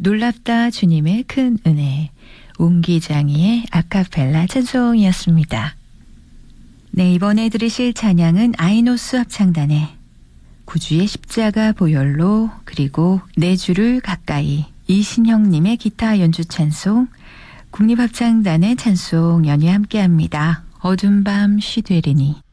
놀랍다 주님의 큰 은혜, 옹기장이의 아카펠라 찬송이었습니다. 네, 이번에 들으실 찬양은 아이노스 합창단의 구주의 십자가 보혈로, 그리고 내 주를 가까이, 이신형님의 기타 연주 찬송, 국립합창단의 찬송 연이 함께합니다. 어두운 밤 쉬되리니.